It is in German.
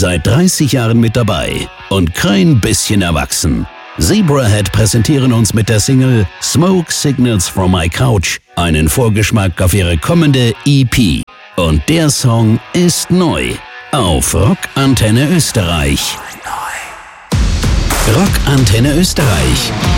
Seit 30 Jahren mit dabei und kein bisschen erwachsen. Zebrahead präsentieren uns mit der Single Smoke Signals from My Couch einen Vorgeschmack auf ihre kommende EP. Und der Song ist neu auf Rock Antenne Österreich. Rock Antenne Österreich.